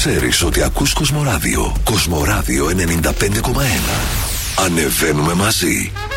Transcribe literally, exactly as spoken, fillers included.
ξέρεις ότι ακούς Κοσμοράδιο. Κοσμοράδιο ενενήντα πέντε κόμμα ένα. Ανεβαίνουμε μαζί.